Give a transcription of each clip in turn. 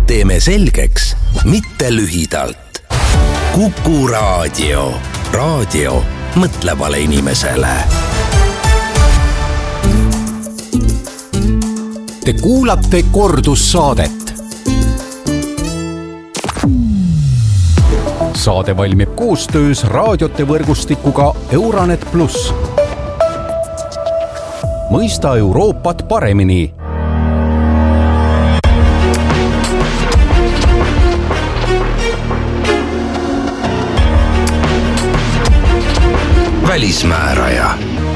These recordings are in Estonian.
teeme selgeks, mitte lühidalt. Kuku Raadio. Raadio mõtlevale inimesele. Te kuulate kordussaadet. Saade valmib koostöös raadiote võrgustikuga Euranet Plus. Mõista Euroopat paremini. Välismääraja.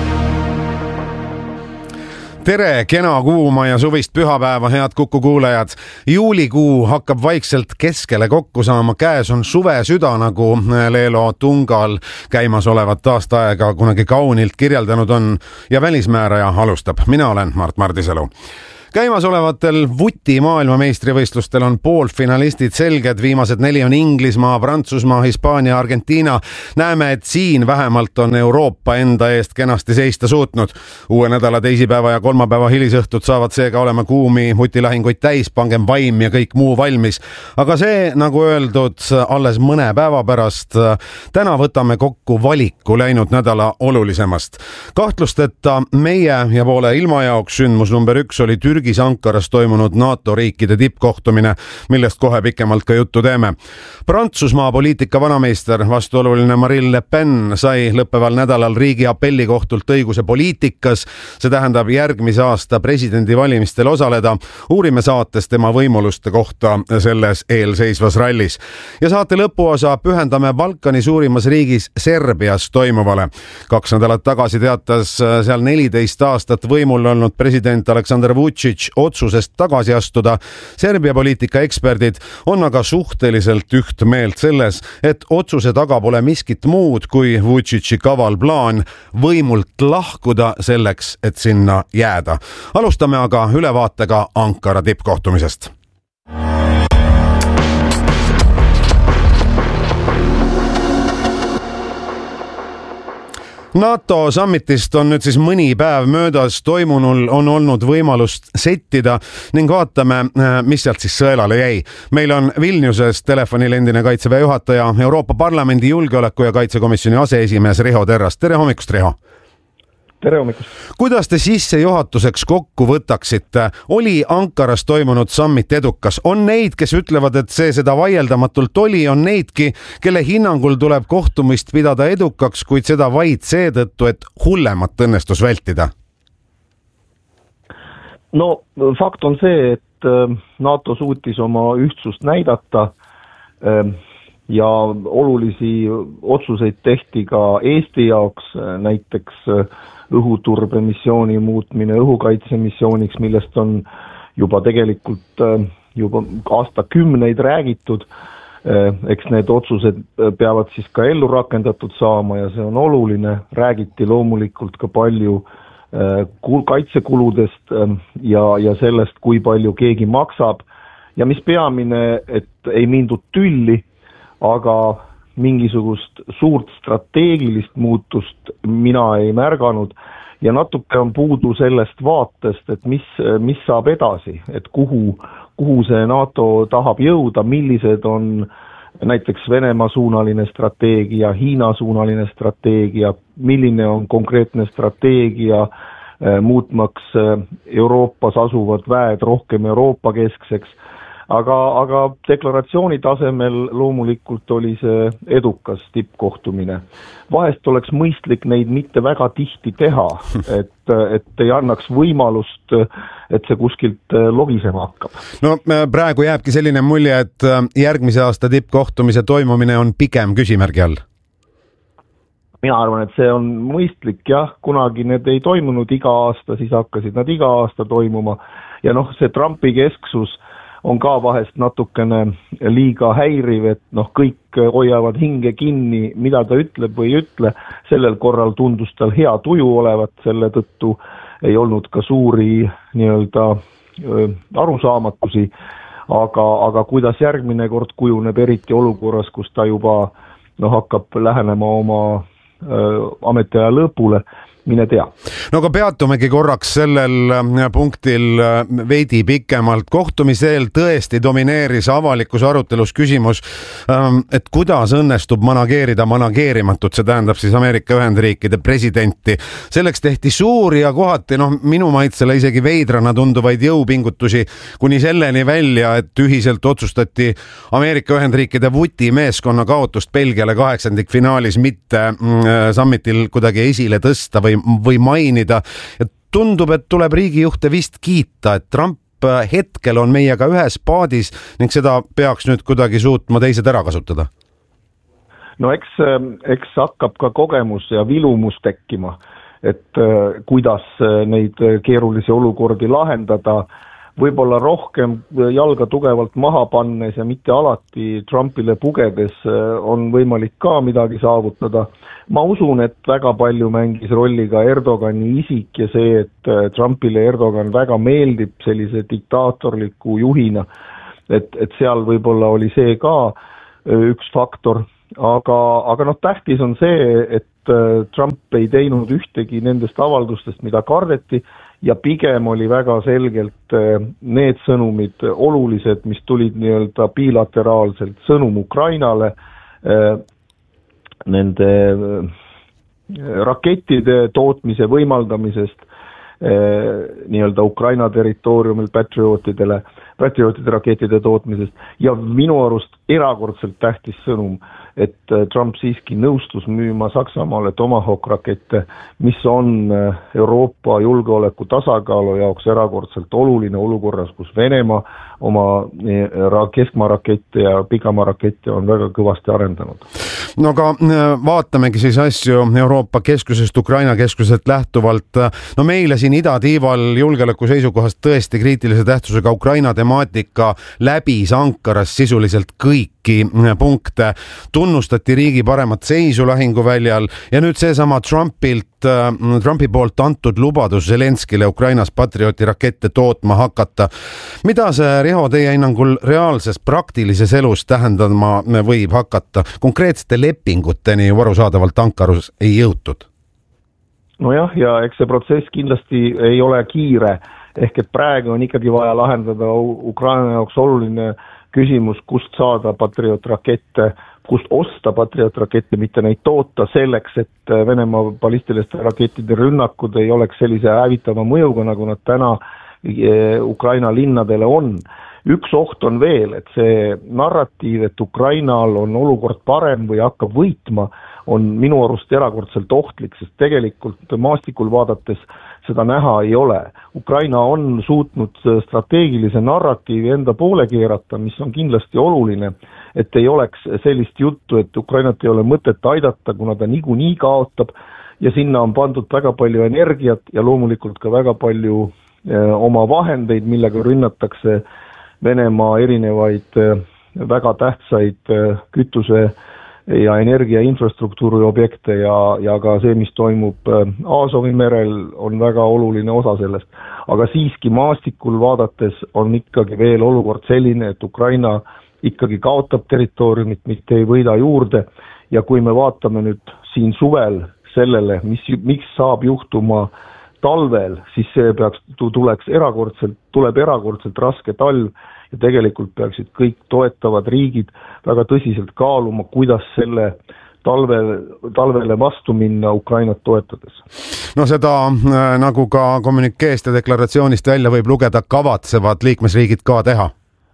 Tere, kena kuuma ja suvist pühapäeva, head Kuku kuulajad. Juulikuu hakkab vaikselt keskele kokku saama. Käes on suve süda, nagu Leelo Tungal käimas olevat aastaaega kunagi kaunilt kirjeldanud on. Ja Välismääraja alustab. Mina olen Mart Mardisalu. Käimas olevatel vuti maailmameistrivõistlustel on poolfinalistid selged. Viimased 4 on Inglismaa, Prantsusmaa, Hispaania, Argentiina. Näeme, et siin vähemalt on Euroopa enda eest kenasti seista suutnud. Uue nädala teisipäeva ja kolmapäeva hilisõhtud saavad seega olema kuumi vutilahinguid täis, pangem vaim ja kõik muu valmis. Aga see, nagu öeldud, alles mõne päeva pärast. Täna võtame kokku valiku läinud nädala olulisemast. Kahtlusteta meie ja poole ilma jaoks sündmus number 1 oli Türgis Ankaras toimunud NATO riikide tippkohtumine, millest kohe pikemalt ka juttu teeme. Prantsusmaa poliitika vanameister, vastuoluline Marine Le Pen sai lõppeval nädalal riigi appellikohtult õiguse poliitikas. See tähendab järgmise aasta presidendivalimistel osaleda. Uurime saates tema võimaluste kohta selles eelseisvas rallis. Ja saate lõpuosa pühendame Balkani suurimas riigis Serbias toimuvale. 2 nädalat tagasi teatas seal 14 aastat võimul olnud president Aleksandr Vučić otsusest tagasi astuda. Serbia poliitika eksperdid on aga suhteliselt üht meelt selles, et otsuse taga pole miskit muud kui Vučići kaval plaan võimult lahkuda selleks, et sinna jääda. Alustame aga ülevaatega Ankara tippkohtumisest. NATO summitist on nüüd siis mõni päev möödas. Toimunul on olnud võimalust settida ning vaatame, mis sealt siis sõelale jäi. Meil on Vilniuses telefonil endine Kaitseväe juhataja, Euroopa Parlamendi julgeoleku- ja kaitsekomisjoni aseesimees Riho Terras. Tere hommikust, Riho! Tere hommikust! Kuidas te sissejuhatuseks kokku võtaksite? Oli Ankaras toimunud summit edukas? On neid, kes ütlevad, et see seda vaieldamatult oli, on neidki, kelle hinnangul tuleb kohtumist pidada edukaks, kuid seda vaid seetõttu, et hullemat õnnestus vältida? No fakt on see, et NATO suutis oma ühtsust näidata ja olulisi otsuseid tehti ka Eesti jaoks, näiteks õhuturbemissiooni muutmine õhukaitsemissiooniks, millest on juba tegelikult juba aastakümneid räägitud. Eks need otsused peavad siis ka ellu rakendatud saama ja see on oluline. Räägiti loomulikult ka palju kaitsekuludest ja sellest, kui palju keegi maksab. Ja mis peamine, et ei mindud tülli, aga mingisugust suurt strateegilist muutust mina ei märganud ja natuke on puudu sellest vaatest, et mis saab edasi, et kuhu see NATO tahab jõuda, millised on näiteks Venemaa suunaline strateegia, Hiina suunaline strateegia, milline on konkreetne strateegia muutmaks Euroopas asuvad väed rohkem Euroopa keskseks. Aga deklaratsiooni tasemel loomulikult oli see edukas tippkohtumine. Vahest oleks mõistlik neid mitte väga tihti teha, et ei annaks võimalust, et see kuskilt logisema hakkab. No praegu jääbki selline mulje, et järgmise aasta tippkohtumise toimumine on pigem küsimärgi all. Mina arvan, et see on mõistlik, jah, kunagi need ei toimunud iga aasta, siis hakkasid nad iga aasta toimuma ja see Trumpi kesksus on ka vahest natukene liiga häiriv, et kõik hoiavad hinge kinni, mida ta ütleb või ei ütle. Sellel korral tundus tal hea tuju olevat, selle tõttu ei olnud ka suuri arusaamatusi, aga kuidas järgmine kord kujuneb, eriti olukorras, kus ta juba hakkab lähenema oma ametiaja lõpule, mine tea. No aga peatumegi korraks sellel punktil veidi pikemalt. Kohtumiseel tõesti domineeris avalikus arutelus küsimus, et kuidas õnnestub manageerida manageerimatut, see tähendab siis Ameerika Ühendriikide presidenti. Selleks tehti suuri ja kohati minu maitsele isegi veidrana tunduvaid jõupingutusi kuni selleni välja, et ühiselt otsustati Ameerika Ühendriikide vuti meeskonna kaotust Belgiale 8-finaalis mitte summitil kuidagi esile tõsta või mainida. Ja tundub, et tuleb riigijuhte vist kiita, et Trump hetkel on meiega ühes paadis ning seda peaks nüüd kuidagi suutma teised ära kasutada. No eks hakkab ka kogemus ja vilumus tekkima, et kuidas neid keerulisi olukordi lahendada, võib-olla rohkem jalga tugevalt maha pannes ja mitte alati Trumpile pugedes on võimalik ka midagi saavutada. Ma usun, et väga palju mängis rolli ka Erdogani isik ja see, et Trumpile Erdogan väga meeldib sellise diktaatorliku juhina, et seal võib-olla oli see ka üks faktor, aga tähtis on see, et Trump ei teinud ühtegi nendest avaldustest, mida kardeti, ja pigem oli väga selgelt need sõnumid olulised, mis tulid nii-öelda bilateraalselt, sõnum Ukrainale, nende rakettide tootmise võimaldamisest nii-öelda Ukraina territooriumil patriootide rakettide tootmisest ja minu arust erakordselt tähtis sõnum, et Trump siiski nõustus müüma Saksamaale Tomahawk rakette, mis on Euroopa julgeoleku tasakaalu jaoks erakordselt oluline olukorras, kus Venemaa oma keskmaa rakette ja pikamaa rakette on väga kõvasti arendanud. No aga vaatamegi siis asju Euroopa keskusest, Ukraina keskuselt lähtuvalt. No meile siin idatiival julgeoleku seisukohast tõesti kriitilise tähtsusega Ukraina temaatika läbis Ankaras sisuliselt kõiki punkte. Tunnustati riigi paremat seisu lahinguväljal ja nüüd seesama Trumpi poolt antud lubadus Zelenskile Ukrainas Patrioti rakette tootma hakata. Mida see, Riho, teie hinnangul reaalses praktilises elus tähendama võib hakata? Konkreetsete lepinguteni ju arusaadavalt Ankarus ei jõutud. Nojah, ja eks see protsess kindlasti ei ole kiire, ehk et praegu on ikkagi vaja lahendada Ukraina jaoks oluline küsimus, kust saada patriotrakette, kust osta patriotrakette, mitte neid toota selleks, et Venemaa ballistiliste rakettide rünnakud ei oleks sellise hävitava mõjuga, nagu nad täna Ukraina linnadele on. Üks oht on veel, et see narratiiv, et Ukrainal on olukord parem või hakkab võitma, on minu arust erakordselt ohtlik, sest tegelikult maastikul vaadates seda näha ei ole. Ukraina on suutnud strateegilise narratiivi enda poole keerata, mis on kindlasti oluline, et ei oleks sellist juttu, et Ukrainat ei ole mõtet aidata, kuna ta niikuinii kaotab ja sinna on pandud väga palju energiat ja loomulikult ka väga palju oma vahendeid, millega rünnatakse Venemaa erinevaid väga tähtsaid kütuse ja energia infrastruktuuri objekte ja ka see, mis toimub Aasovi merel, on väga oluline osa sellest. Aga siiski maastikul vaadates on ikkagi veel olukord selline, et Ukraina ikkagi kaotab territooriumit, mitte ei võida juurde ja kui me vaatame nüüd siin suvel sellele, miks saab juhtuma talvel, siis see tuleb erakordselt raske talv ja tegelikult peaksid kõik toetavad riigid väga tõsiselt kaaluma, kuidas selle talvele vastu minna Ukrainat toetades. No seda nagu ka kommunikeest ja deklaratsioonist välja võib lugeda, kavatsevad liikmesriigid ka teha?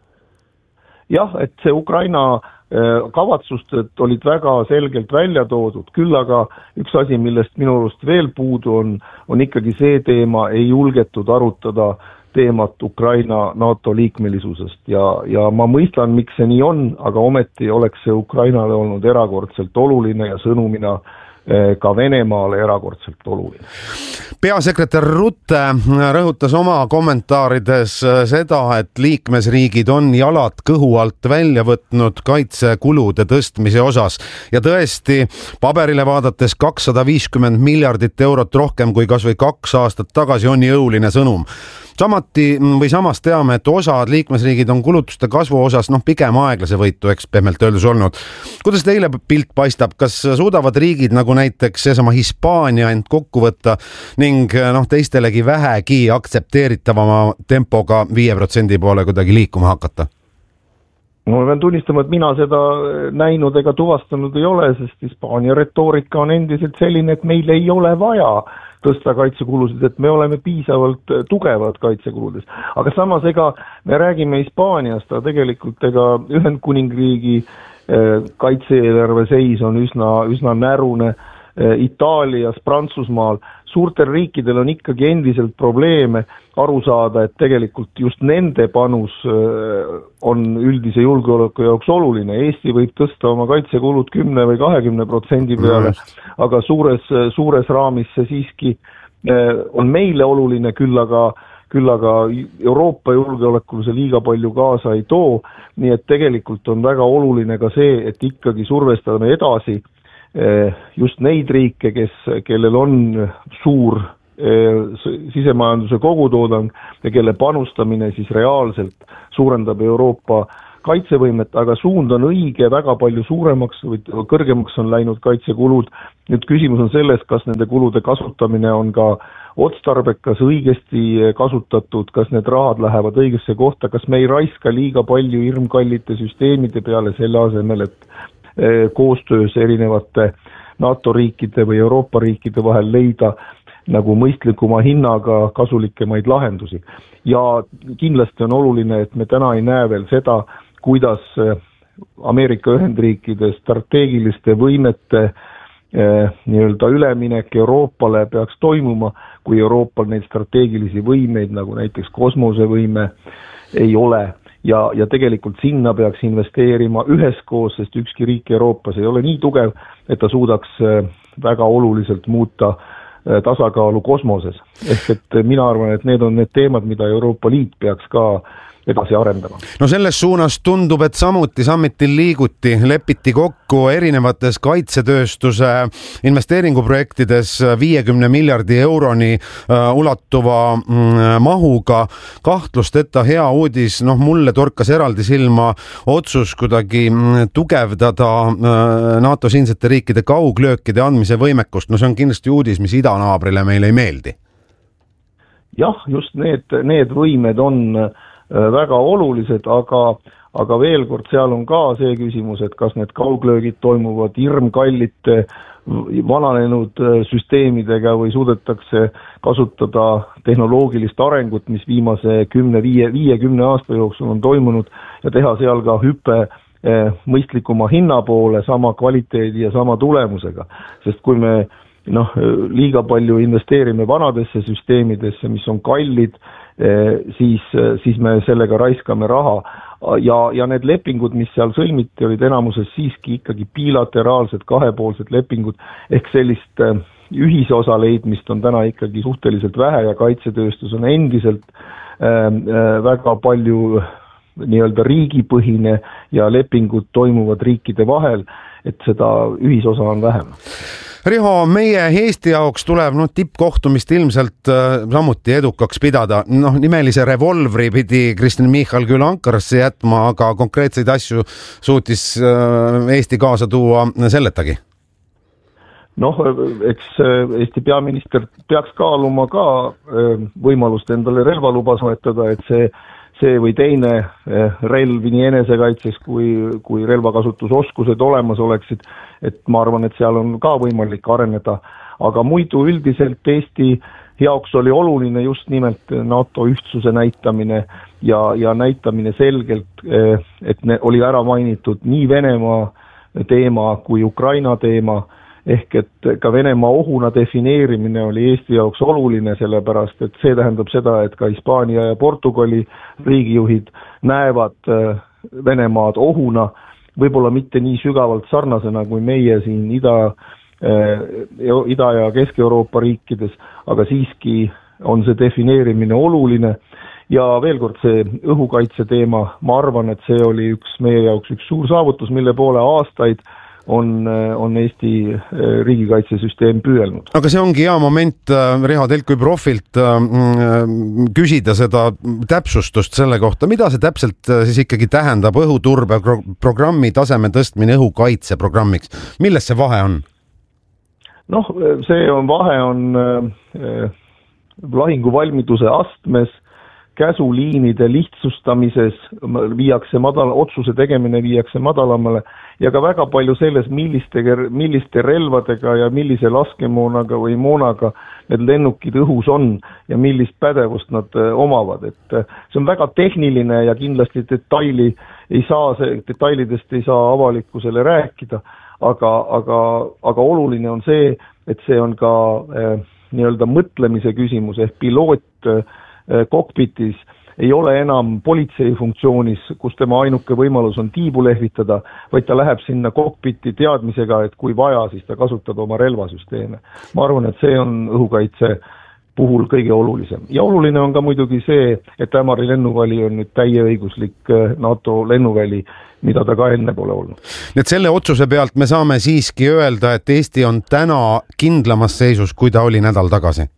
Jah, et see Ukraina kavatsused olid väga selgelt välja toodud, küll aga üks asi, millest minu arust veel puudu on ikkagi see teema, ei julgetud arutada teemat Ukraina NATO liikmelisusest ja ma mõistan, miks see nii on, aga ometi oleks see Ukrainale olnud erakordselt oluline ja sõnumina ka Venemaale erakordselt oluline. Peasekretär Rutte rõhutas oma kommentaarides seda, et liikmesriigid on jalad kõhu alt välja võtnud kaitsekulude tõstmise osas ja tõesti paberile vaadates 250 miljardit eurot rohkem kui kas või 2 aastat tagasi on jõuline sõnum. Samas teame, et osad liikmesriigid on kulutuste kasvu osas pigem aeglase võitu, eks pehmelt öeldes olnud. Kuidas teile pilt paistab, kas suudavad riigid nagu näiteks seesama Hispaania end kokku võtta ning teistelegi vähegi aktsepteeritavama tempoga 5% poole kuidagi liikuma hakata? No ma pean tunnistama, et mina seda näinud ega tuvastanud ei ole, sest Hispaania retoorika on endiselt selline, et meil ei ole vaja tõsta kaitsekulusid, et me oleme piisavalt tugevad kaitsekuludes. Aga samas ega me räägime Hispaaniast, aga tegelikult Ühendkuningriigi kaitse-eelarve seis on üsna närune. Itaalias, Prantsusmaal, suurtel riikidel on ikkagi endiselt probleeme aru saada, et tegelikult just nende panus on üldise julgeoleku jaoks oluline. Eesti võib tõsta oma kaitsekulud 10 või 20% peale, aga suures raamis see siiski on meile oluline, küll aga Euroopa julgeolekul see liiga palju kaasa ei too, nii et tegelikult on väga oluline ka see, et ikkagi survestame edasi just neid riike, kellel on suur sisemajanduse kogutoodang ja kelle panustamine siis reaalselt suurendab Euroopa kaitsevõimet, aga suund on õige, väga palju suuremaks või kõrgemaks on läinud kaitsekulud. Nüüd küsimus on selles, kas nende kulude kasutamine on ka otstarbekas, õigesti kasutatud, kas need rahad lähevad õigesse kohta, kas me ei raiska liiga palju hirmkallite süsteemide peale selle asemel, et koostöös erinevate NATO riikide või Euroopa riikide vahel leida nagu mõistlikuma hinnaga kasulikemaid lahendusi. Ja kindlasti on oluline, et me täna ei näe veel seda, kuidas Ameerika Ühendriikide strateegiliste võimete nii-öelda üleminek Euroopale peaks toimuma, kui Euroopal neid strateegilisi võimeid, nagu näiteks kosmosevõime, ei ole. Ja tegelikult sinna peaks investeerima üheskoos, sest ükski riik Euroopas ei ole nii tugev, et ta suudaks väga oluliselt muuta tasakaalu kosmoses. Ehk et mina arvan, et need on need teemad, mida Euroopa Liit peaks ka edasi arendama. No selles suunas tundub, et samuti sammitil lepiti kokku erinevates kaitsetööstuse investeeringuprojektides 50 miljardi euroni ulatuva mahuga. Kahtlusteta hea uudis, mulle torkas eraldi silma otsus kuidagi tugevdada NATO siinsete riikide kauglöökide andmise võimekust. No see on kindlasti uudis, mis idanaabrile meile ei meeldi. Jah, just need võimed on väga olulised, aga veel kord seal on ka see küsimus, et kas need kauglöögid toimuvad hirmkallite vananenud süsteemidega või suudetakse kasutada tehnoloogilist arengut, mis viimase 10-50 aasta jooksul on toimunud ja teha seal ka hüppe mõistlikuma hinna poole sama kvaliteedi ja sama tulemusega. Sest kui me liiga palju investeerime vanadesse süsteemidesse, mis on kallid, siis me sellega raiskame raha ja need lepingud, mis seal sõlmiti, olid enamuses siiski ikkagi bilateraalsed kahepoolsed lepingud, ehk sellist ühisosa leidmist on täna ikkagi suhteliselt vähe ja kaitsetööstus on endiselt väga palju nii-öelda riigipõhine ja lepingud toimuvad riikide vahel, et seda ühisosa on vähem. Riho, meie Eesti jaoks tuleb tippkohtumist ilmselt samuti edukaks pidada. Nimelise revolvri pidi Kristen Michal küll Ankarasse jätma, aga konkreetseid asju suutis Eesti kaasa tuua selletagi. Eks Eesti peaminister peaks kaaluma ka võimalust endale relvaluba soetada, et see või teine relv nii enesekaitses kui relvakasutusoskused olemas oleksid, et ma arvan, et seal on ka võimalik areneda, aga muidu üldiselt Eesti jaoks oli oluline just nimelt NATO ühtsuse näitamine ja näitamine selgelt, et oli ära mainitud nii Venemaa teema kui Ukraina teema, ehk et ka Venemaa ohuna defineerimine oli Eesti jaoks oluline, sellepärast et see tähendab seda, et ka Hispaania ja Portugali riigijuhid näevad Venemaad ohuna, võib-olla mitte nii sügavalt sarnasena kui meie siin Ida- ja Kesk-Euroopa riikides, aga siiski on see defineerimine oluline ja veel kord see õhukaitse teema, ma arvan, et see oli meie jaoks üks suur saavutus, mille poole aastaid on Eesti riigikaitsesüsteem püüelnud. Aga see ongi hea moment Riho teilt kui profilt küsida seda täpsustust selle kohta, mida see täpselt siis ikkagi tähendab õhuturbeprogrammi taseme tõstmine õhukaitseprogrammiks. Milles see vahe on? See vahe on lahinguvalmiduse astmes, käsuliinide lihtsustamises otsuse tegemine viiakse madalamale ja ka väga palju selles, milliste relvadega ja millise laskemoonaga või moonaga need lennukid õhus on ja millist pädevust nad omavad. Et see on väga tehniline ja kindlasti detailidest ei saa avalikkusele rääkida, aga oluline on see, et see on ka nii-öelda mõtlemise küsimus ehk piloot kokpitis ei ole enam politsei funktsioonis, kus tema ainuke võimalus on tiibu lehvitada, vaid ta läheb sinna kokpiti teadmisega, et kui vaja, siis ta kasutab oma relvasüsteeme. Ma arvan, et see on õhukaitse puhul kõige olulisem. Ja oluline on ka muidugi see, et Ämari lennuväli on nüüd täieõiguslik NATO lennuväli, mida ta ka enne pole olnud. Nii et selle otsuse pealt me saame siiski öelda, et Eesti on täna kindlamas seisus, kui ta oli nädal tagasi.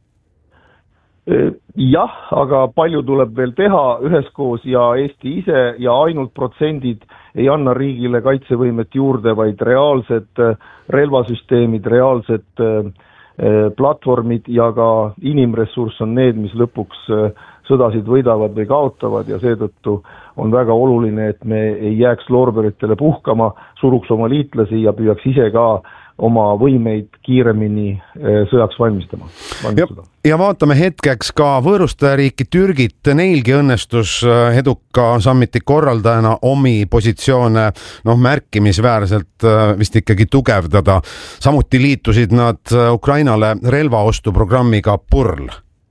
Jah, aga palju tuleb veel teha üheskoos ja Eesti ise ja ainult protsendid ei anna riigile kaitsevõimet juurde, vaid reaalsed relvasüsteemid, reaalsed platvormid ja ka inimressurss on need, mis lõpuks sõdasid võidavad või kaotavad ja seetõttu on väga oluline, et me ei jääks loorberitele puhkama, suruks oma liitlasi ja püüaks ise ka oma võimeid kiiremini sõjaks valmistada. Ja vaatame hetkeks ka võõrustajariiki Türgit. Neilgi õnnestus eduka sammiti korraldajana omi positsioone märkimisväärselt vist ikkagi tugevdada. Samuti liitusid nad Ukrainale relvaostuprogrammiga PURL.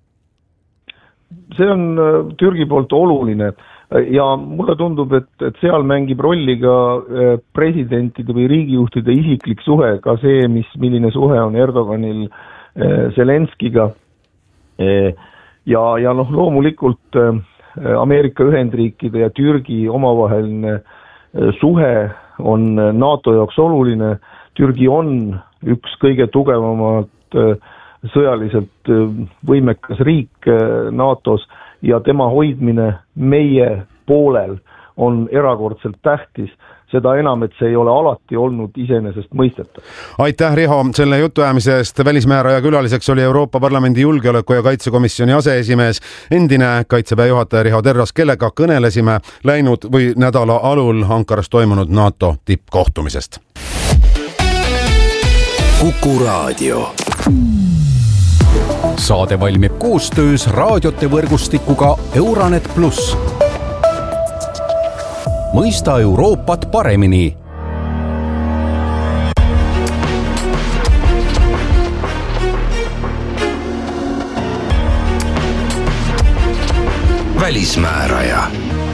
See on Türgi poolt oluline. Ja mulle tundub, et seal mängib rolli ka presidentide või riigijuhtide isiklik suhe, ka see, milline suhe on Erdoganil Zelenskiga. Ja loomulikult Ameerika Ühendriikide ja Türgi omavaheline suhe on NATO jaoks oluline. Türgi on üks kõige tugevamalt sõjaliselt võimekas riik NATOs ja tema hoidmine meie poolel on erakordselt tähtis, seda enam, et see ei ole alati olnud iseenesest mõistetav. Aitäh, Riho, selle jutuajamise eest. Välismääraja külaliseks oli Euroopa Parlamendi julgeoleku- ja kaitsekomisjoni aseesimees, endine Kaitseväe juhataja Riho Terras, kellega kõnelesime läinud või nädala alul Ankaras toimunud NATO tippkohtumisest. Kuku Raadio. Saade valmib koostöös raadiote võrgustikuga Euronet Plus. Mõista Euroopat paremini. Välismääraja.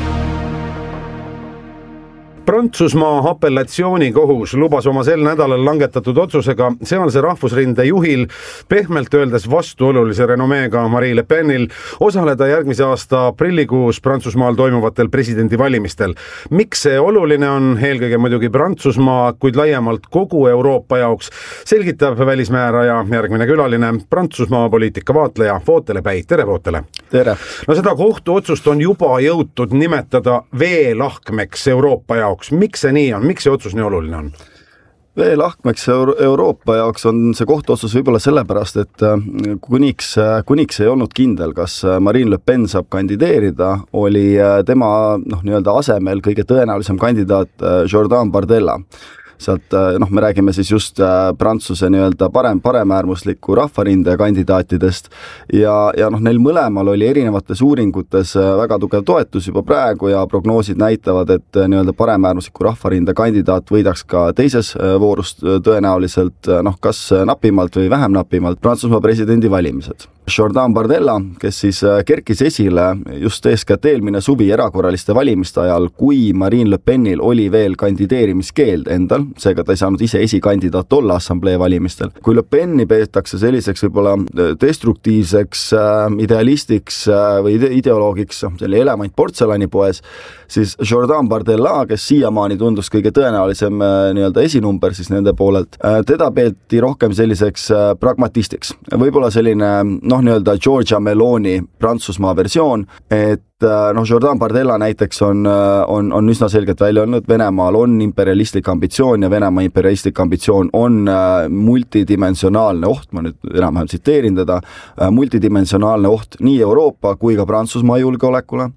Prantsusmaa apellatsioonikohus lubas oma sel nädalal langetatud otsusega sealse rahvusrinde juhil, pehmelt öeldes vastuolulise renomeega Marine Le Penil, osaleda järgmise aasta aprillikuus Prantsusmaal toimuvatel presidendivalimistel. Miks see oluline on? Eelkõige muidugi Prantsusmaa, kuid laiemalt kogu Euroopa jaoks, selgitab välismääraja järgmine külaline, Prantsusmaa poliitikavaatleja Vootele Päi. Tere, Vootele! Tere! No seda kohtuotsust on juba jõutud nimetada veelahkmeks Euroopa jaoks. Miks see nii on? Miks see otsus nii oluline on? Veelahkmeks Euroopa jaoks on see kohtuotsus võib-olla sellepärast, et kuniks ei olnud kindel, kas Marine Le Pen saab kandideerida, oli tema nii-öelda asemel kõige tõenäolisem kandidaat Jordan Bardella. Sealt, me räägime siis just Prantsuse nii-öelda paremäärmusliku rahvarinde kandidaatidest ja neil mõlemal oli erinevates uuringutes väga tugev toetus juba praegu ja prognoosid näitavad, et nii-öelda paremäärmusliku rahvarinde kandidaat võidaks ka teises voorus tõenäoliselt, kas napimalt või vähem napimalt Prantsusmaa presidendivalimised. Jordan Bardella, kes siis kerkis esile just eeskätt eelmine suvi erakorraliste valimiste ajal, kui Marine Le Penil oli veel kandideerimiskeeld endal, seega ta ei saanud ise esikandidaat olla assamblee valimistel. Kui Le Peni peetakse selliseks võib-olla destruktiivseks idealistiks või ideoloogiks, selline element portselanipoes, siis Jordan Bardella, kes siiamaani tundus kõige tõenäolisem nii-öelda esinumber siis nende poolelt, teda peeti rohkem selliseks pragmatistiks. Võib-olla selline nii-öelda Giorgia Meloni Prantsusmaa versioon, et Jordan Bardella näiteks on üsna selgelt välja öelnud, Venemaal on imperialistlik ambitsioon ja Venemaa imperialistlik ambitsioon on multidimensionaalne oht, ma nüüd enam-vähem tsiteerin teda, multidimensionaalne oht nii Euroopa kui ka Prantsusmaa julgeolekule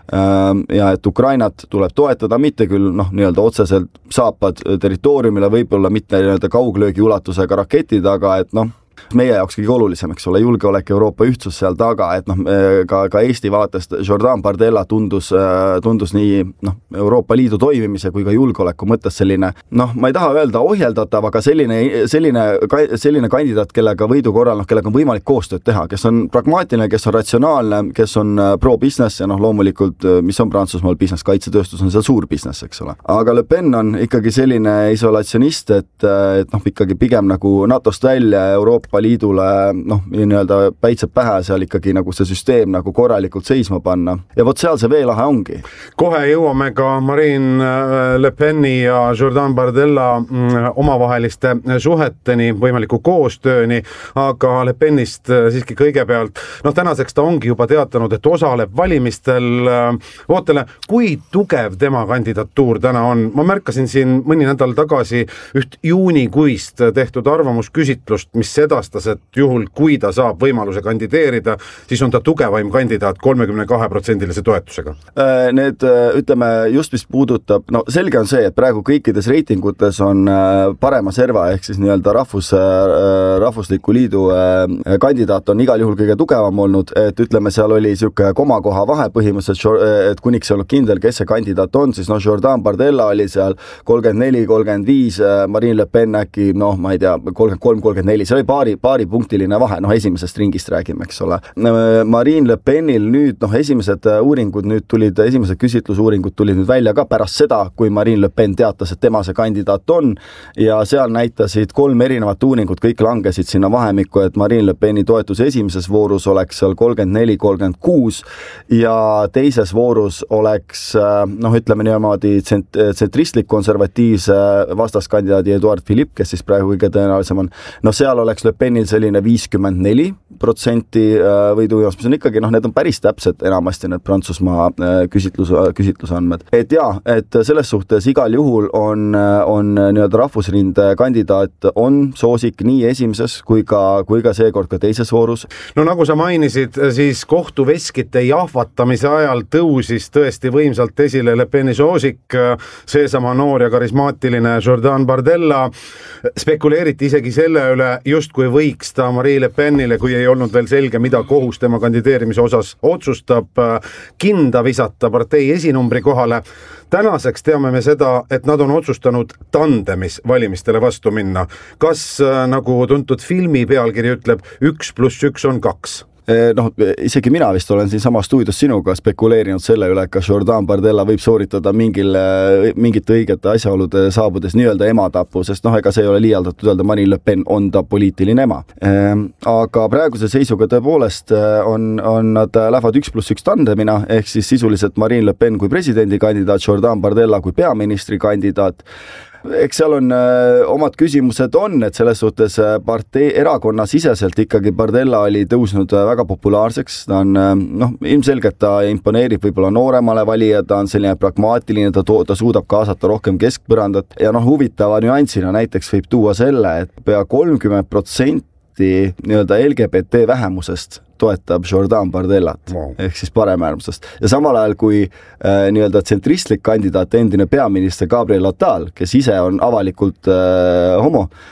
ja et Ukrainat tuleb toetada, mitte küll nii-öelda otseselt saapad territooriumile, võib-olla mitte nii-öelda kauglöögi ulatusega raketid, aga et meie jaoks kõige olulisem, eks ole, julgeolek, Euroopa ühtsus seal taga, et ka Eesti vaatest Jordan Bardella tundus nii Euroopa Liidu toimimise kui ka julgeoleku mõttes selline, ma ei taha öelda ohjeldatav, aga selline kandidaat, kellega võidu korral, kellega on võimalik koostööd teha, kes on pragmaatiline, kes on ratsionaalne, kes on pro-business ja loomulikult, mis on Prantsusmaal business, kaitsetööstus on seal suur business, eks ole. Aga Le Pen on ikkagi selline isolatsionist, et ikkagi pigem nagu NATO-st välja Euroopa Liidule nii-öelda päitseb pähe seal ikkagi nagu see süsteem nagu korralikult seisma panna. Ja vot seal see veelahe ongi. Kohe jõuame ka Marine Le Peni ja Jordan Bardella omavaheliste suheteni, võimaliku koostööni, aga Le Penist siiski kõigepealt. Tänaseks ta ongi juba teatanud, et osaleb valimistel. Ootele, kui tugev tema kandidatuur täna on? Ma märkasin siin mõni nädal tagasi üht juunikuist tehtud arvamusküsitlust, mis sedastas, et juhul, kui ta saab võimaluse kandideerida, siis on ta tugevaim kandidaat 32% toetusega. Need, ütleme, just mis puudutab, selge on see, et praegu kõikides reitingutes on parema serva, ehk siis nii-öelda rahvusliku liidu kandidaat on igal juhul kõige tugevam olnud, et ütleme, seal oli siuke komakoha vahe põhimõtteliselt, et kuniks ei olnud kindel, kes see kandidaat on, siis Jordan Bardella oli seal 34-35, Marine Le Pen äkki, ma ei tea, 33-34, see oli paaripunktiline vahe, esimesest ringist räägime, eks ole. Marine Le Penil nüüd, esimesed küsitlusuuringud tulid nüüd välja ka pärast seda, kui Marine Le Pen teatas, et tema see kandidaat on ja seal näitasid 3 erinevat uuringut, kõik langesid sinna vahemikku, et Marine Le Peni toetus esimeses voorus oleks seal 34-36 ja teises voorus oleks, ütleme niimoodi tsentristlik konservatiivse vastaskandidaadi Edouard Philippe, kes siis praegu kõige tõenäolisem on. Seal oleks Le Penil selline 54% võidujoos, mis on ikkagi, need on päris täpsed enamasti need Prantsusmaa küsitlusandmed. Et et selles suhtes igal juhul on nii-öelda rahvusrinde kandidaat on soosik nii esimeses kui ka seekord ka teises voorus. Nagu sa mainisid, siis kohtuveskite jahvatamise ajal tõusis tõesti võimsalt esile Le Peni soosik, seesama noor ja karismaatiline Jordan Bardella. Spekuleeriti isegi selle üle, justkui võiks ta Marine Le Penile, kui ei olnud veel selge, mida kohus tema kandideerimise osas otsustab, kinda visata partei esinumbri kohale. Tänaseks teame me seda, et nad on otsustanud tandemis valimistele vastu minna. Kas, nagu tuntud filmi pealkiri ütleb, 1+1 on 2? Isegi mina vist olen siin sama stuudios sinuga spekuleerinud selle üle, kas Jordan Bardella võib sooritada mingite õigete asjaolude saabudes nii-öelda ematapu, sest ega see ei ole liialdatud öelda, Marine Le Pen on ta poliitiline ema. Aga praeguse seisuga tõepoolest nad lähevad 1+1 tandemina, ehk siis sisuliselt Marine Le Pen kui presidendikandidaat, Jordan Bardella kui peaministri kandidaat. Eks seal on omad küsimused on, et selles suhtes partei erakonna siseselt ikkagi Bardella oli tõusnud väga populaarseks, ta on, ilmselgelt ta imponeerib võib-olla nooremale valija, ta on selline pragmaatiline, ta suudab kaasata rohkem keskpõrandat ja huvitava nüansina näiteks võib tuua selle, et pea 30% nii-öelda LGBT vähemusest toetab Jordan Bardellat, ehk siis paremäärmusest. Ja samal ajal kui nii-öelda tsentristlik kandidaat endine peaminister Gabriel Attal, kes ise on avalikult homo,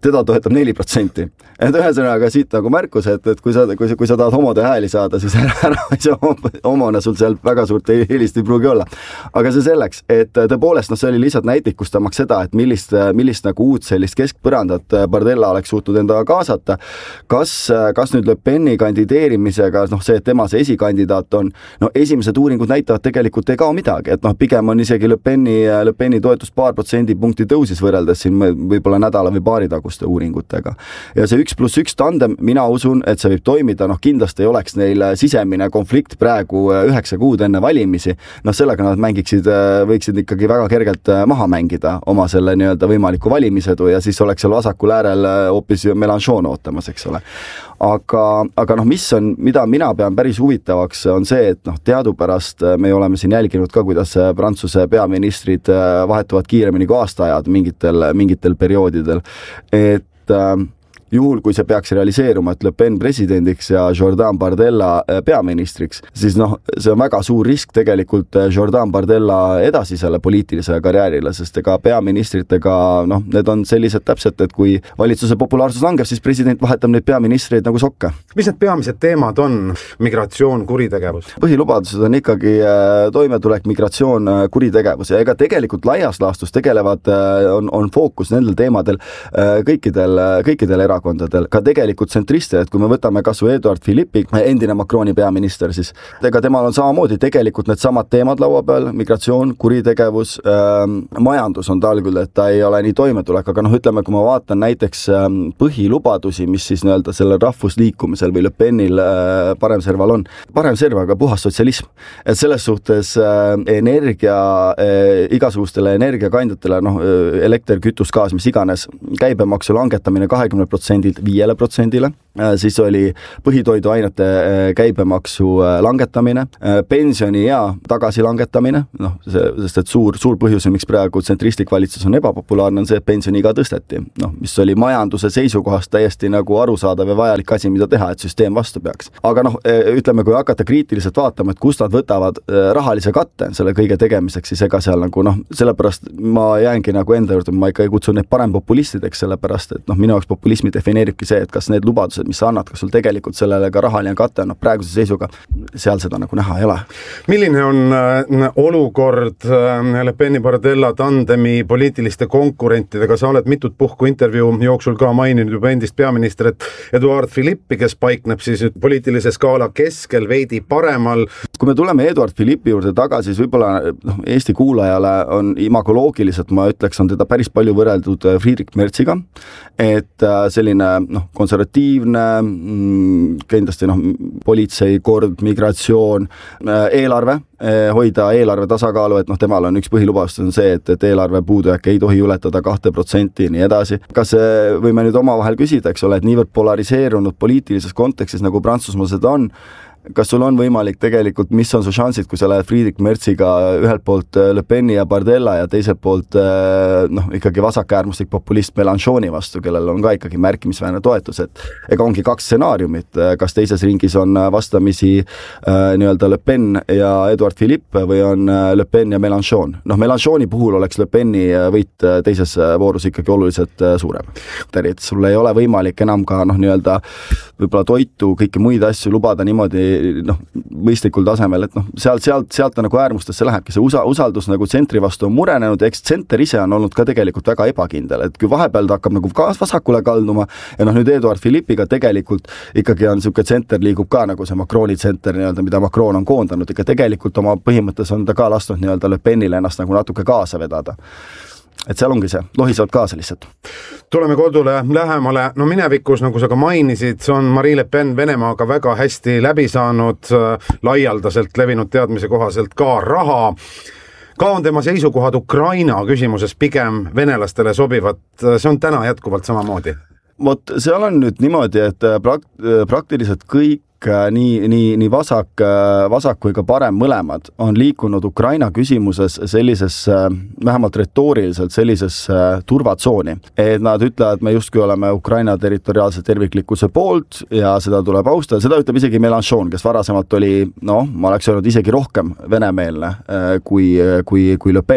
teda toetab 4%. Et ühesõnaga siit nagu märkus, et kui sa tahad homode hääli saada, siis ära homona sul seal väga suurt eelist ei pruugi olla. Aga see selleks, et tõepoolest, see oli lihtsalt näitlikustamaks seda, et millist nagu uut sellist keskpõrandat Bardella oleks suutnud endaga kaasata. Kas nüüd Le Peni kandideerimisega, see, et tema see esikandidaat on, esimesed uuringud näitavad tegelikult ei kao midagi, et pigem on isegi Le Peni toetus paar protsendipunkti tõusis võrreldes siin võib-olla nädala või paari taguste uuringutega. Ja see 1+1 tandem, mina usun, et see võib toimida, kindlasti ei oleks neil sisemine konflikt praegu 9 kuud enne valimisi, sellega nad võiksid ikkagi väga kergelt maha mängida oma selle nii-öelda võimaliku valimisedu ja siis oleks seal vasakul äärel hoopis Mélenchon ootamas, eks ole. Aga mida mina pean päris huvitavaks, on see, et teadupärast me oleme siin jälginud ka, kuidas Prantsuse peaministrid vahetuvad kiiremini kui aastaajad mingitel perioodidel, et juhul, kui see peaks realiseeruma, et Le Pen presidendiks ja Jordan Bardella peaministriks, siis see on väga suur risk tegelikult Jordan Bardella edasisele poliitilisele karjäärile, sest ega peaministritega, need on sellised täpselt, et kui valitsuse populaarsus langeb, siis president vahetab neid peaministreid nagu sokke. Mis need peamised teemad on? Migratsioon, kuritegevus? Põhilubadused on ikkagi toimetulek, migratsioon, kuritegevus ja ega tegelikult laias laastus tegelevad, on fookus nendel teemadel kõikidel erakondadel, ka tegelikult tsentriste, et kui me võtame kas või Eduard Philippi, endine Macroni peaminister, siis ega temal on samamoodi tegelikult need samad teemad laua peal, migratsioon, kuritegevus, majandus on tal küll, et ta ei ole nii toimetulek, aga ütleme, kui ma vaatan näiteks põhilubadusi, mis siis nii-öelda sellel rahvusliikumisel või Le Penil paremserval on, paremservaga puhas sotsialism, et selles suhtes igasugustele energiakandjatele, elekter, kütus, gaas, mis iganes, käibemaksu langetamine 20% 5%-le, siis oli põhitoiduainete käibemaksu langetamine, pensioniea tagasi langetamine, sest et suur põhjus, miks praegu tsentristlik valitsus on ebapopulaarne, on see, et pensioniiga tõsteti, mis oli majanduse seisukohast täiesti nagu arusaadav ja vajalik asi, mida teha, et süsteem vastu peaks. Aga ütleme, kui hakata kriitiliselt vaatama, et kust nad võtavad rahalise katte selle kõige tegemiseks, siis ega seal nagu sellepärast ma jäängi nagu enda juurde, ma ikka kutsun neid parem populistideks, sellepärast et minu jaoks populismi defineeribki see, et kas need lubadused, mis sa annad, kas sul tegelikult sellele ka rahaline kate on, praeguse seisuga seal seda nagu näha ei ole. Milline on olukord Le Peni Bardella tandemi poliitiliste konkurentidega? Sa oled mitut puhku intervjuu jooksul ka maininud juba endist peaministrit Eduard Philippi, kes paikneb siis poliitilise skaala keskel, veidi paremal. Kui me tuleme Eduard Philippi juurde tagasi, siis võib-olla Eesti kuulajale on imagoloogiliselt, ma ütleks, on teda päris palju võrreldud Friedrich Merziga, et selline konservatiivne, kindlasti politsei, kord, migratsioon, eelarve, hoida eelarve tasakaalu, et temal on üks põhilubadus on see, et eelarve puudujääk ei tohi ületada 2% nii edasi. Kas võime nüüd omavahel küsida, eks ole, et niivõrd polariseerunud poliitilises kontekstis nagu Prantsusmaa seda on, kas sul on võimalik tegelikult, mis on su šansid, kui sa lähed Friedrich Merziga ühelt poolt Le Peni ja Bardella ja teiselt poolt ikkagi vasakäärmuslik populist Mélenchoni vastu, kellel on ka ikkagi märkimisväärne toetus, et ega ongi kaks stsenaariumit, kas teises ringis on vastamisi nii-öelda Le Pen ja Eduard Philippe või on Le Pen ja Mélenchon. Mélenchoni puhul oleks Le Peni võit teises voorus ikkagi oluliselt suurem. Et sul ei ole võimalik enam ka nii-öelda võib-olla toitu, kõiki muid asju lubada niimoodi mõistlikul tasemel, et sealt nagu äärmustesse lähebki. See usaldus nagu tsentri vastu on murenenud, eks tsenter ise on olnud ka tegelikult väga ebakindel, et kui vahepeal ta hakkab nagu vasakule kalduma ja nüüd Eduard Philippiga tegelikult ikkagi on niisugune tsenter liigub ka nagu see Macroni tsenter, mida Macron on koondanud, ikka tegelikult oma põhimõttes on ta ka lasknud Le Penile ennast nagu natuke kaasa vedada. Et seal ongi see, lohisevad kaasa lihtsalt. Tuleme kodule lähemale. Minevikus, nagu sa ka mainisid, on Marine Le Pen Venemaaga väga hästi läbi saanud, laialdaselt levinud teadmise kohaselt ka raha. Ka on tema seisukohad Ukraina küsimuses pigem venelastele sobivad. See on täna jätkuvalt samamoodi. Seal on nüüd niimoodi, et praktiliselt kõik nii vasak kui ka parem mõlemad on liikunud Ukraina küsimuses sellises, vähemalt retooriliselt sellises turvatsooni. Et nad ütlevad, et me justkui oleme Ukraina territoriaalse terviklikkuse poolt ja seda tuleb austada. Seda ütleb isegi Mélenchon, kes varasemalt oli, ma oleks öelnud isegi rohkem venemeelne kui Le Pen.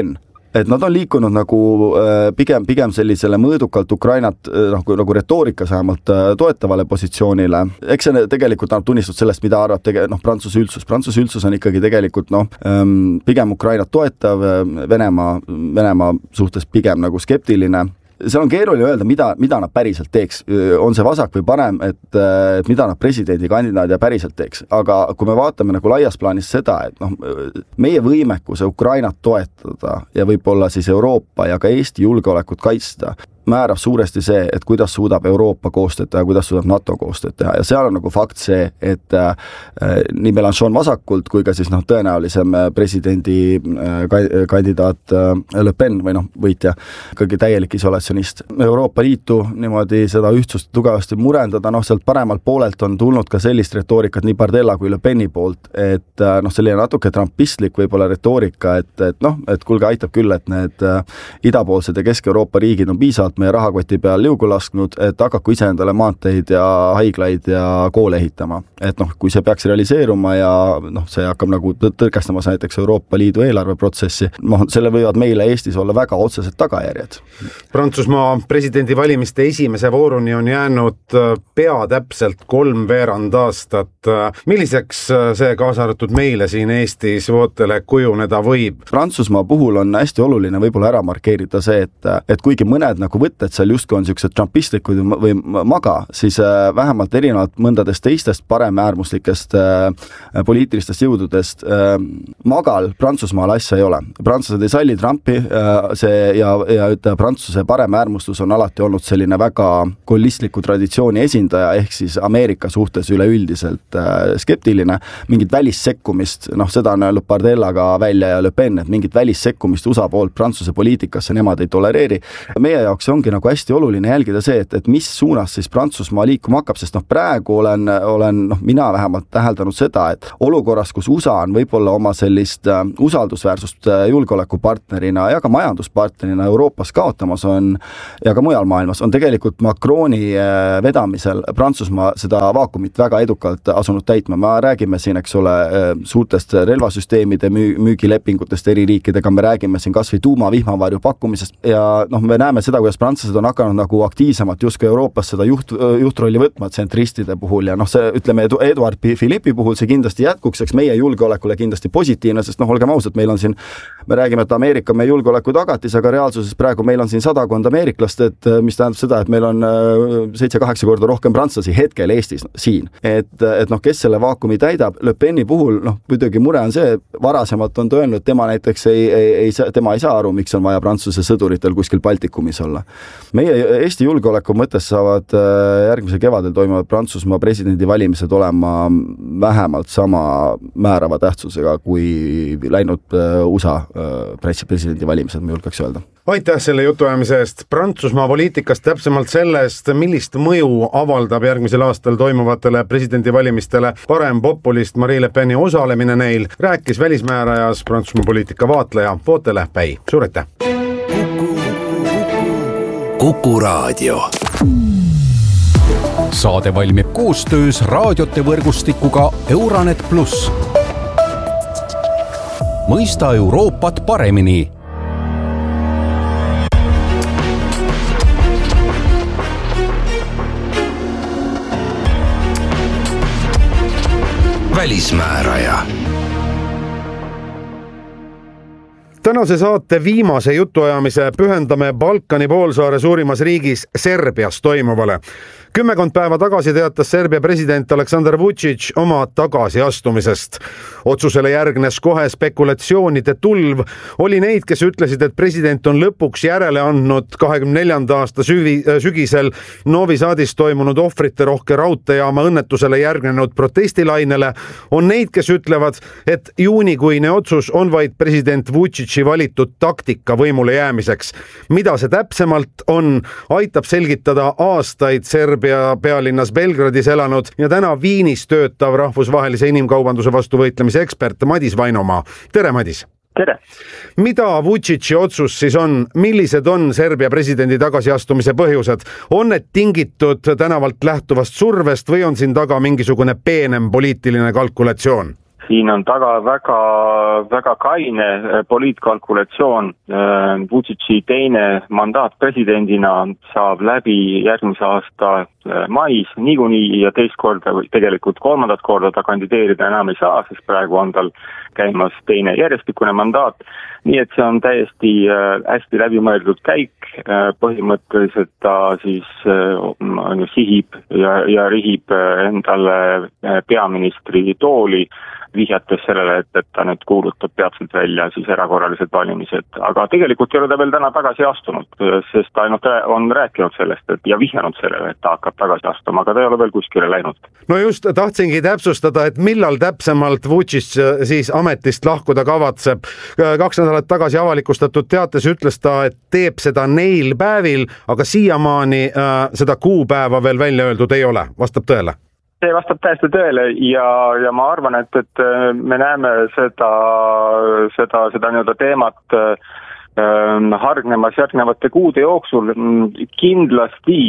et nad on liikunud nagu pigem sellisele mõõdukalt Ukrainat nagu retoorikas vähemalt toetavale positsioonile. Eks see tegelikult annab tunnistust sellest, mida arvab Prantsuse üldsus. Prantsuse üldsus on ikkagi tegelikult pigem Ukrainat toetav, Venemaa suhtes pigem nagu skeptiline. Seal on keeruline öelda, mida nad päriselt teeks. On see vasak või parem, et mida nad presidendikandidaat ja päriselt teeks. Aga kui me vaatame nagu laias plaanis seda, et meie võimekuse Ukrainat toetada ja võib-olla siis Euroopa ja ka Eesti julgeolekut kaitsta, määrab suuresti see, et kuidas suudab Euroopa koostööd teha, kuidas suudab NATO koostööd teha. Ja seal on nagu fakt see, et nii Mélenchon vasakult kui ka siis tõenäolisem presidendi kandidaat Le Pen või võitja, ikkagi täielik isolatsionist. Euroopa Liitu niimoodi seda ühtsust tugevasti murendada, sealt paremalt poolelt on tulnud ka sellist retoorikat nii Bardella kui Le Peni poolt, et selline natuke trumpistlik võib-olla retoorika, et kuulge, aitab küll, et need idapoolsed ja Kesk-Euroopa riigid on piisavalt meie rahakoti peal liugu lasknud, et hakaku ise endale maanteid ja haiglaid ja koole ehitama. Et kui see peaks realiseeruma ja see hakkab nagu tõrkestamas näiteks Euroopa Liidu eelarveprotsessi, selle võivad meile Eestis olla väga otsesed tagajärjed. Prantsusmaa presidendivalimiste esimese vooruni on jäänud pea täpselt 3/4 aastat. Milliseks see kaasarvatud meile siin Eestis vootele kujuneda võib? Prantsusmaa puhul on hästi oluline võib-olla ära markeerida see, et kuigi mõned nagu võtted seal justkui on sellised trumpistlikud või maga, siis vähemalt erinevalt mõndadest teistest paremäärmuslikest poliitilistest jõududest magal Prantsusmaal asja ei ole. Prantslased ei salli Trumpi ja Prantsuse paremäärmustus on alati olnud selline väga kollistliku traditsiooni esindaja, ehk siis Ameerika suhtes üleüldiselt skeptiline. Mingit välissekkumist, seda on öelnud Bardella ka välja ja Le Pen, et mingit välissekkumist USA poolt Prantsuse poliitikasse nemad ei tolereeri. Meie jaoks ongi nagu hästi oluline jälgida see, et mis suunas siis Prantsusmaa liikuma hakkab, sest praegu olen mina vähemalt täheldanud seda, et olukorras, kus USA on võib-olla oma sellist usaldusväärsust julgeolekupartnerina ja ka majanduspartnerina Euroopas kaotamas on ja ka mujal maailmas, on tegelikult Macroni vedamisel Prantsusmaa seda vaakumit väga edukalt asunud täitma. Me räägime siin, eks ole, suurtest relvasüsteemide müügilepingutest eri riikidega, me räägime siin kas või tuumavihmavarju pakkumisest ja me näeme seda, kuidas prantslased on hakanud nagu aktiivsemalt justkui Euroopas seda juhtrolli võtma tsentristide puhul ja see, ütleme, Eduard Philippi puhul see kindlasti jätkuks, eks meie julgeolekule kindlasti positiivne, sest olgem ausad, meil on siin, me räägime, et Ameerika on meie julgeoleku tagatis, aga reaalsuses praegu meil on siin 100 ameeriklast, et mis tähendab seda, et meil on 7-8 korda rohkem prantslasi hetkel Eestis siin. Et kes selle vaakumi täidab, Le Peni puhul, muidugi mure on see, varasemalt on ta öelnud, tema näiteks tema ei saa aru, miks on vaja Prantsuse sõduritel kuskil Baltikumis olla. Meie Eesti julgeoleku mõttes saavad järgmisel kevadel toimuvad Prantsusmaa presidendivalimised olema vähemalt sama määrava tähtsusega kui läinud USA presidendivalimised, ma julgeks öelda. Aitäh selle jutuajamise eest. Prantsusmaa poliitikast, täpsemalt sellest, millist mõju avaldab järgmisel aastal toimuvatele presidendivalimistele parem populist Marine Le Peni osalemine neil, rääkis välismäärajas Prantsusmaa poliitika vaatleja Vootele Päi. Suur aitäh! Kuku Raadio. Saade valmib koostöös raadiote võrgustikuga Euronet Plus. Mõista Euroopat paremini. Välismääraja. Tänase saate viimase jutuajamise pühendame Balkani poolsaare suurimas riigis Serbias toimuvale. 10 päeva tagasi teatas Serbia president Aleksandar Vučić oma tagasiastumisest. Otsusele järgnes kohe spekulatsioonide tulv. Oli neid, kes ütlesid, et president on lõpuks järele andnud 24. aasta sügisel Novi Sadis toimunud ohvrite rohke raudteejaama õnnetusele järgnenud protestilainele. On neid, kes ütlevad, et juunikuine otsus on vaid president Vučići valitud taktika võimule jäämiseks. Mida see täpsemalt on, aitab selgitada aastaid Serbia pealinnas Belgradis elanud ja täna Viinis töötav rahvusvahelise inimkaubanduse vastu võitlemise ekspert Madis Vainomaa. Tere, Madis! Tere! Mida Vučići otsus siis on? Millised on Serbia presidendi tagasiastumise põhjused? On need tingitud tänavalt lähtuvast survest või on siin taga mingisugune peenem poliitiline kalkulatsioon? siin on taga väga kaine poliitkalkulatsioon. Vučići teine mandaat presidendina saab läbi järgmise aasta mais niikuinii ja teist korda või tegelikult kolmandat korda ta kandideerida enam ei saa, sest praegu on tal käimas teine järjestikune mandaat. Nii et see on täiesti hästi läbimõeldud käik. Põhimõtteliselt ta siis sihib ja rihib endale peaministri tooli, vihjates sellele, et ta nüüd kuulutab peatselt välja siis erakorralised valimised. Aga tegelikult ei ole ta veel täna tagasi astunud, sest ta ainult on rääkinud sellest ja vihjanud sellele, et ta hakkab tagasi astuma, aga ta ei ole veel kuskile läinud. No just tahtsingi täpsustada, et millal täpsemalt Vučić siis ametist lahkuda kavatseb. 2 nädalat tagasi avalikustatud teates ütles ta, et teeb seda neil päevil, aga siiamaani seda kuupäeva veel välja öeldud ei ole. Vastab tõele? See vastab täiesti tõele ja ma arvan, et me näeme seda nii-öelda teemat hargnemas järgnevate kuude jooksul. Kindlasti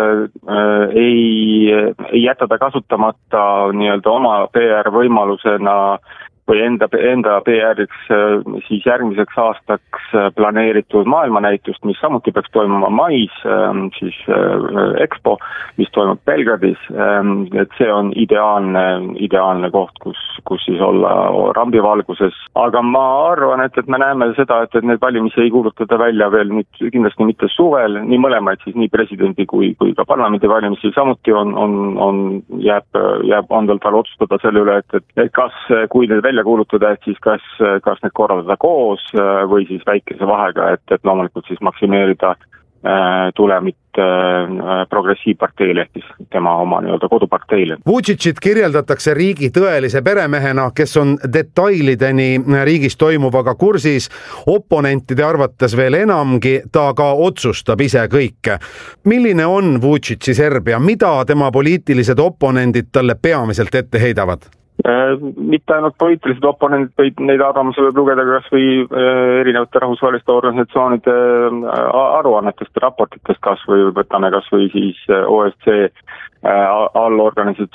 ei jäta ta kasutamata nii-öelda oma PR võimalusena või enda PR-iks siis järgmiseks aastaks planeeritud maailmanäitust, mis samuti peaks toimuma mais, siis Expo, mis toimub Belgradis. Et see on ideaalne koht, kus siis olla rambivalguses. Aga ma arvan, et me näeme seda, et need valimisi ei kuulutada välja veel nüüd kindlasti mitte suvel, nii mõlemaid siis nii presidendi kui ka parlamendi valimisi. Samuti jääb tal otsustada selle üle, et kas, kui need välja kuulutada, et siis kas need korraldada koos või siis väikese vahega, et loomulikult siis maksimeerida tulemit progressiivparteile, siis tema oma nii-öelda koduparteile. Vučićit kirjeldatakse riigi tõelise peremehena, kes on detailideni riigis toimuvaga kursis, oponentide arvates veel enamgi, ta ka otsustab ise kõike. Milline on Vučići Serbia, mida tema poliitilised oponendid talle peamiselt ette heidavad? Mitte ainult poliitilised oponendid, vaid neid arvamusi võib lugeda kas või erinevate rahvusvaheliste organisatsioonide aruannetest ja raportitest kas või võtame kas või siis OSCE allorganisatsioon